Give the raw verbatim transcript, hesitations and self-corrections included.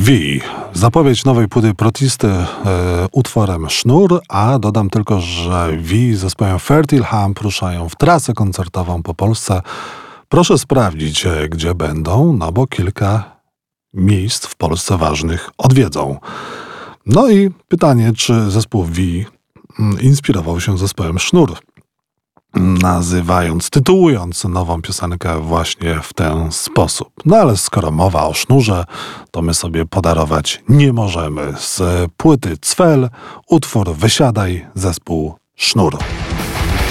Wi. Zapowiedź nowej płyty Protisty e, utworem Sznur, a dodam tylko, że Wi z zespołem Fertile Hamp ruszają w trasę koncertową po Polsce. Proszę sprawdzić, e, gdzie będą, no bo kilka miejsc w Polsce ważnych odwiedzą. No i pytanie, czy zespół Wi mm, inspirował się zespołem Sznur, nazywając, tytułując nową piosenkę właśnie w ten sposób. No ale skoro mowa o sznurze, to my sobie podarować nie możemy. Z płyty Cfel utwór Wysiadaj, zespół Sznur.